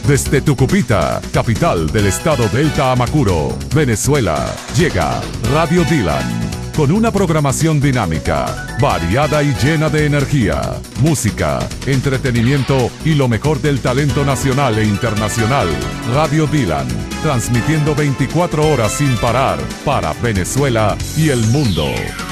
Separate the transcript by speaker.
Speaker 1: Desde Tucupita, capital del estado Delta Amacuro, Venezuela, llega Radio Dylan, con una programación dinámica, variada y llena de energía, música, entretenimiento y lo mejor del talento nacional e internacional. Radio Dylan, transmitiendo 24 horas sin parar para Venezuela y el mundo.